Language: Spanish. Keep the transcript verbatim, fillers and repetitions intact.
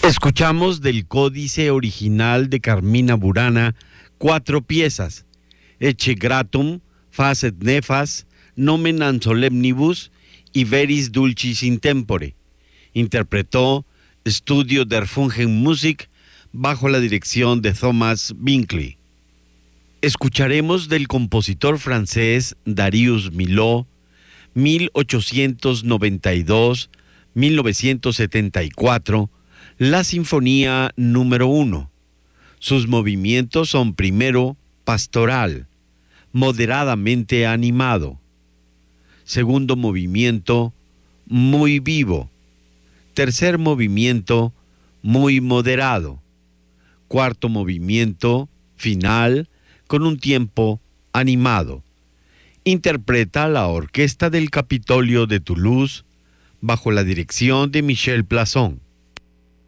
Escuchamos del Códice Original de Carmina Burana cuatro piezas: Ecce Gratum, Facet Nefas, Nomen an Solemnibus y Veris Dulcis in Tempore. Interpretó Studio der Funkenmusik bajo la dirección de Thomas Binkley. Escucharemos del compositor francés Darius Milhaud, mil ochocientos noventa y dos a mil novecientos setenta y cuatro, la Sinfonía número uno. Sus movimientos son: primero, pastoral, moderadamente animado; segundo movimiento, muy vivo; tercer movimiento, muy moderado; cuarto movimiento, final, con un tiempo animado. Interpreta la Orquesta del Capitolio de Toulouse bajo la dirección de Michel Plasson.